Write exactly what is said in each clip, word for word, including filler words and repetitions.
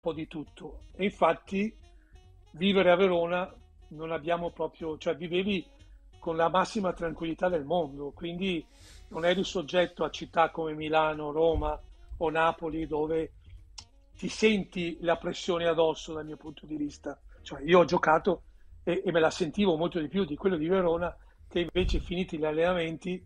po' di tutto. E infatti vivere a Verona non abbiamo proprio, cioè vivevi con la massima tranquillità del mondo, quindi non eri soggetto a città come Milano, Roma o Napoli dove ti senti la pressione addosso dal mio punto di vista. Cioè, io ho giocato e, e me la sentivo molto di più di quello di Verona, che invece finiti gli allenamenti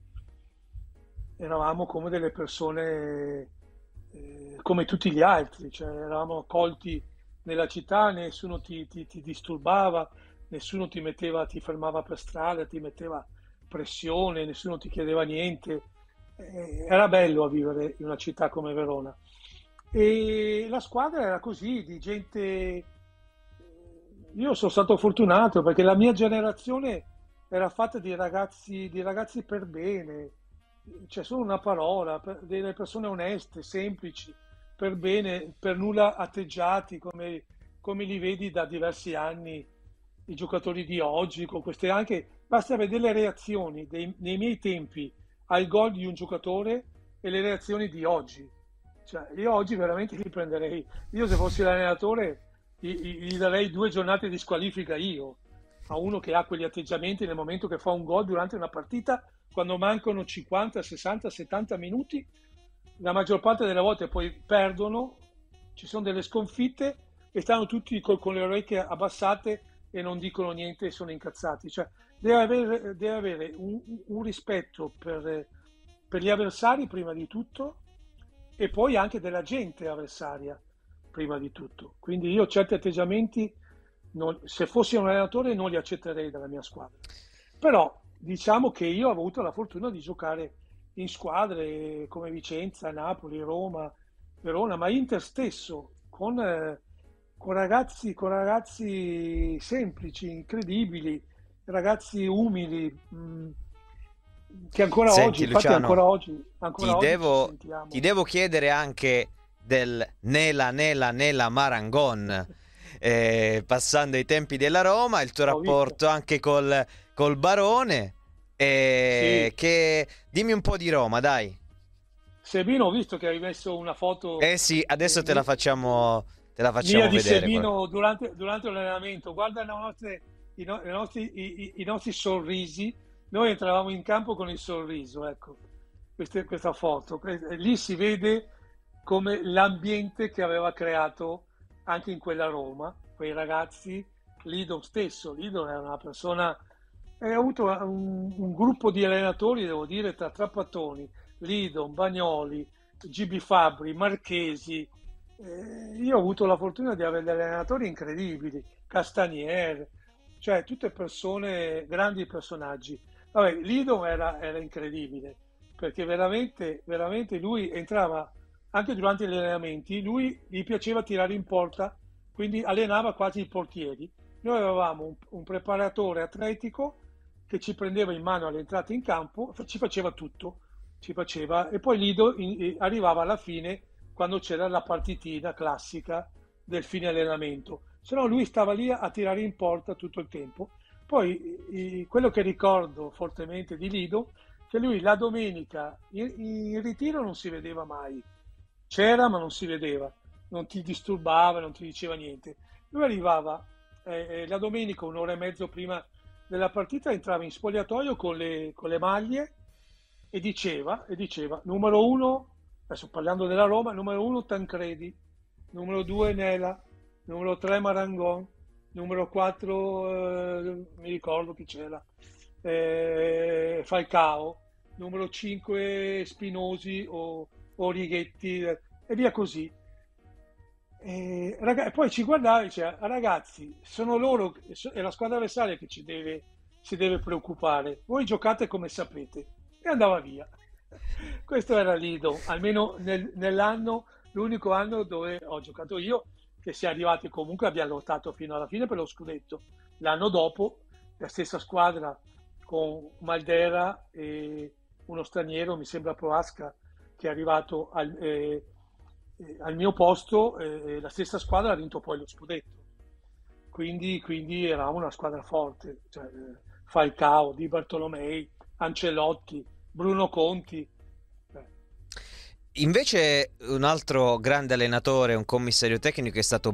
eravamo come delle persone eh, come tutti gli altri, cioè eravamo accolti nella città, nessuno ti, ti- ti disturbava, nessuno ti metteva, ti fermava per strada, ti metteva pressione, nessuno ti chiedeva niente. Eh, era bello a vivere in una città come Verona. E la squadra era così, di gente. Io sono stato fortunato perché la mia generazione era fatta di ragazzi, di ragazzi per bene, c'è solo una parola, per- delle persone oneste, semplici, per bene, per nulla atteggiati come, come li vedi da diversi anni i giocatori di oggi, con queste anche, basta vedere le reazioni dei- nei miei tempi al gol di un giocatore e le reazioni di oggi. Cioè, io oggi veramente li prenderei. Io se fossi l'allenatore gli, gli- gli darei due giornate di squalifica io a uno che ha quegli atteggiamenti nel momento che fa un gol durante una partita, quando mancano cinquanta, sessanta, settanta minuti, la maggior parte delle volte poi perdono, ci sono delle sconfitte e stanno tutti col- con le orecchie abbassate e non dicono niente e sono incazzati. Cioè, deve avere, deve avere un, un rispetto per, per gli avversari prima di tutto e poi anche della gente avversaria prima di tutto. Quindi io certi atteggiamenti, non- se fossi un allenatore, non li accetterei dalla mia squadra. Però diciamo che io ho avuto la fortuna di giocare in squadre come Vicenza, Napoli, Roma, Verona, ma Inter stesso, con, eh, con ragazzi, con ragazzi semplici, incredibili, ragazzi umili, mh, che ancora oggi, Senti infatti Luciano, ancora oggi, ti ancora oggi ci devo, ti sentiamo. devo chiedere anche del Nela Nela Nela Marangon, eh, passando ai tempi della Roma, il tuo L'ho visto. rapporto anche col, col Barone, eh, Sì, che dimmi un po' di Roma, dai. Sebino, ho visto che hai messo una foto Eh sì, eh, adesso te la mi- facciamo, te la mia facciamo di vedere. quella- Sebino durante, durante l'allenamento. Guarda le nostre- i, no- i nostri, i- i- i nostri sorrisi. Noi entravamo in campo con il sorriso, ecco, queste- questa foto. Que- Lì si vede come l'ambiente che aveva creato anche in quella Roma, quei ragazzi, Lido stesso. Lido era una persona, e ha avuto un, un gruppo di allenatori, devo dire, tra Trapattoni, Lidon, Bagnoli, Gibi Fabbri, Marchesi. Eh, io ho avuto la fortuna di avere degli allenatori incredibili, Castanier, cioè tutte persone, grandi personaggi. Vabbè, Lidon era, era incredibile, perché veramente, veramente lui entrava anche durante gli allenamenti, lui gli piaceva tirare in porta, quindi allenava quasi i portieri. Noi avevamo un, un preparatore atletico che ci prendeva in mano all'entrata in campo, ci faceva tutto, ci faceva, e poi Lido in- in- arrivava alla fine quando c'era la partitina classica del fine allenamento, se no lui stava lì a tirare in porta tutto il tempo. Poi i- quello che ricordo fortemente di Lido, che lui la domenica in, in ritiro non si vedeva mai, c'era ma non si vedeva, non ti disturbava, non ti diceva niente. Lui arrivava eh, eh, la domenica un'ora e mezzo prima della partita, entrava in spogliatoio con le, con le maglie e diceva, e diceva, numero uno, adesso parlando della Roma, numero uno Tancredi, numero due Nela, numero tre Marangon, numero quattro eh, mi ricordo chi c'era, eh, Falcao, numero cinque Spinosi o, o Righetti eh, e via così. E, raga- poi ci guardava e diceva, ragazzi, sono loro, è la squadra avversaria che ci deve, si deve preoccupare, voi giocate come sapete. E andava via. Questo era Lido, almeno nel- nell'anno, l'unico anno dove ho giocato io, che si è arrivati comunque, abbiamo lottato fino alla fine per lo scudetto. L'anno dopo, la stessa squadra con Maldera e uno straniero, mi sembra Proasca, che è arrivato al, eh, eh, al mio posto, eh, la stessa squadra ha vinto poi lo scudetto. Quindi, quindi eravamo una squadra forte, cioè, eh, Falcao, Di Bartolomei, Ancelotti, Bruno Conti. eh, invece un altro grande allenatore, un commissario tecnico è stato